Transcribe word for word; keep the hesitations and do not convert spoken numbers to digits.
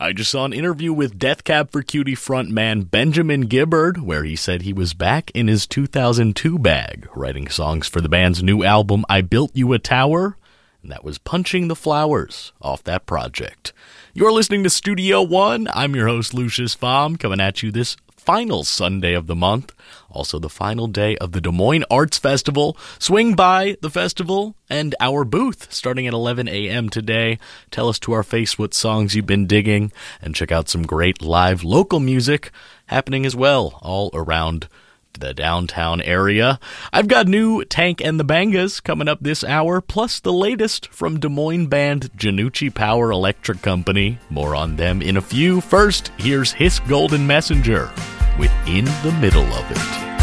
I just saw an interview with Death Cab for Cutie frontman Benjamin Gibbard, where he said he was back in his two thousand two bag, writing songs for the band's new album, I Built You a Tower, and that was Punching the Flowers off that project. You're listening to Studio One. I'm your host, Lucius Pfam, coming at you this final Sunday of the month, also the final day of the Des Moines Arts Festival. Swing by the festival and our booth starting at eleven a.m. today. Tell us to our face what songs you've been digging, and check out some great live local music happening as well all around the downtown area. I've got new Tank and the Bangas coming up this hour, plus the latest from Des Moines band Janucci Power Electric Company. More on them in a few. First, here's His Golden Messenger with In the Middle of It.